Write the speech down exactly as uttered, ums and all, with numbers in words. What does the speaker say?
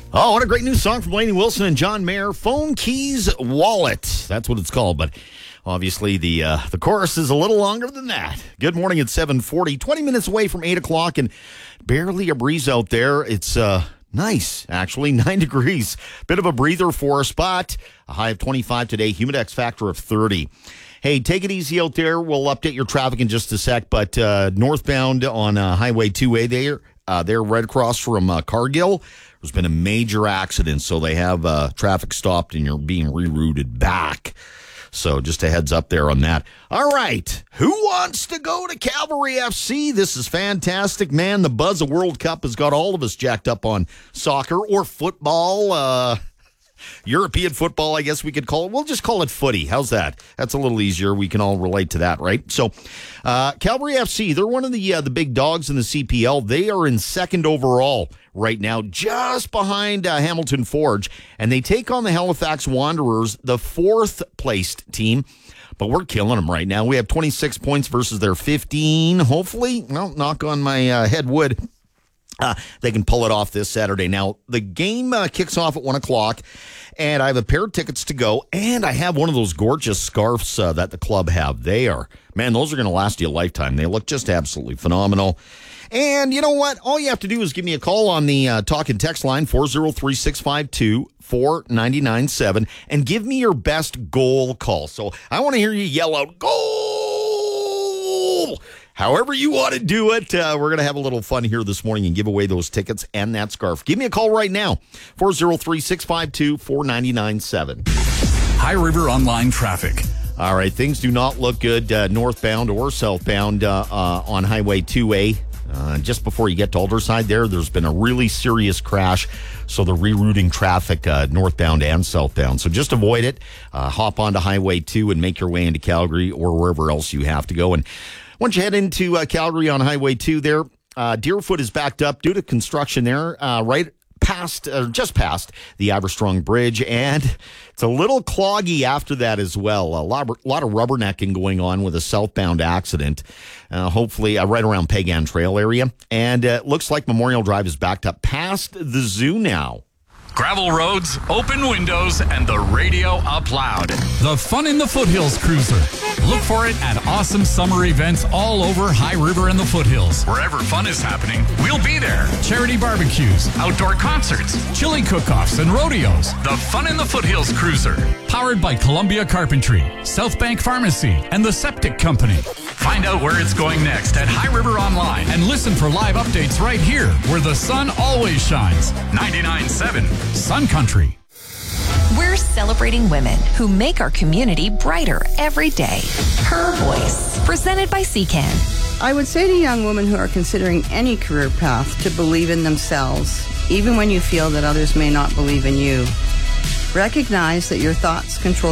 Oh, what a great new song from Lainey Wilson and John Mayer. Phone Keys Wallet. That's what it's called, but obviously the uh, the chorus is a little longer than that. Good morning at seven forty, twenty minutes away from eight o'clock, and barely a breeze out there. It's uh, nice, actually, nine degrees. Bit of a breather for us, but a high of twenty-five today, humid X factor of thirty. Hey, take it easy out there. We'll update your traffic in just a sec, but uh, northbound on uh, Highway two A there, uh, they're right across from uh, Cargill. There's been a major accident, so they have uh, traffic stopped and you're being rerouted back. So just a heads up there on that. All right. Who wants to go to Calgary F C? This is fantastic, man. The buzz of World Cup has got all of us jacked up on soccer or football. Uh, European football, I guess we could call it. We'll just call it footy. How's that? That's a little easier. We can all relate to that, right? So uh, Calgary F C, they're one of the uh, the big dogs in the C P L. They are in second overall right now, just behind uh, Hamilton Forge. And they take on the Halifax Wanderers, the fourth-placed team. But we're killing them right now. We have twenty-six points versus their fifteen. Hopefully, well, knock on my uh, head wood. Uh, they can pull it off this Saturday. Now, the game uh, kicks off at one o'clock, and I have a pair of tickets to go, and I have one of those gorgeous scarves uh, that the club have. They are, man, those are going to last you a lifetime. They look just absolutely phenomenal. And you know what? All you have to do is give me a call on the uh, talk and text line, four oh three, six five two, four nine nine seven, and give me your best goal call. So I want to hear you yell out, goal! However you want to do it, uh, we're going to have a little fun here this morning and give away those tickets and that scarf. Give me a call right now, four oh three, six five two, four nine nine seven. High River Online Traffic. All right, things do not look good uh, northbound or southbound uh, uh, on Highway two A. Uh, just before you get to Alderside there, there's been a really serious crash, so they're rerouting traffic uh, northbound and southbound. So just avoid it. Uh, hop onto Highway two and make your way into Calgary or wherever else you have to go. And once you head into uh, Calgary on Highway two there, uh, Deerfoot is backed up due to construction there, uh, right past, uh, just past the Aberstrong Bridge, and it's a little cloggy after that as well. A lot, a lot of rubbernecking going on with a southbound accident, uh, hopefully uh, right around Pagan Trail area, and uh, it looks like Memorial Drive is backed up past the zoo now. Gravel roads, open windows, and the radio up loud. The Fun in the Foothills Cruiser. Look for it at awesome summer events all over High River and the Foothills. Wherever fun is happening, we'll be there. Charity barbecues, outdoor concerts, chili cook-offs, and rodeos. The Fun in the Foothills Cruiser. Powered by Columbia Carpentry, South Bank Pharmacy, and the Septic Company. Find out where it's going next at High River Online and listen for live updates right here where the sun always shines. ninety-nine point seven Sun Country. We're celebrating women who make our community brighter every day. Her Voice, presented by C C A N. I would say to young women who are considering any career path to believe in themselves, even when you feel that others may not believe in you. Recognize that your thoughts control